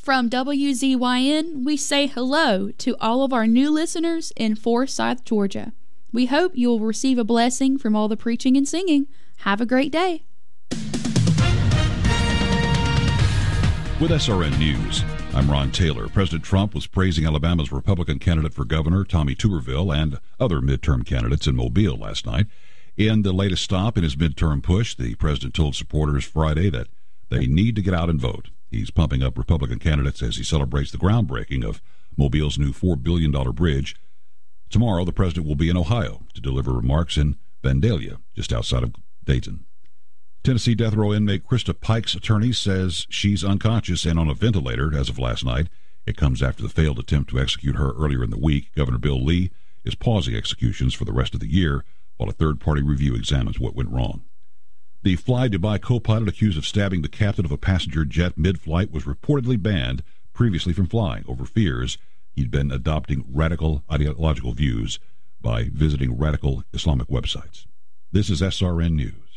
From WZYN, we say hello to all of our new listeners in Forsyth, Georgia. We hope you'll receive a blessing from all the preaching and singing. Have a great day. With SRN News, I'm Ron Taylor. President Trump was praising Alabama's Republican candidate for governor, Tommy Tuberville, and other midterm candidates in Mobile last night. In the latest stop in his midterm push, the president told supporters Friday that they need to get out and vote. He's pumping up Republican candidates as he celebrates the groundbreaking of Mobile's new $4 billion bridge. Tomorrow, the president will be in Ohio to deliver remarks in Vandalia, just outside of Dayton. Tennessee death row inmate Krista Pike's attorney says she's unconscious and on a ventilator as of last night. It comes after the failed attempt to execute her earlier in the week. Governor Bill Lee is pausing executions for the rest of the year while a third-party review examines what went wrong. The Fly Dubai co-pilot accused of stabbing the captain of a passenger jet mid-flight was reportedly banned previously from flying over fears he'd been adopting radical ideological views by visiting radical Islamic websites. This is SRN News.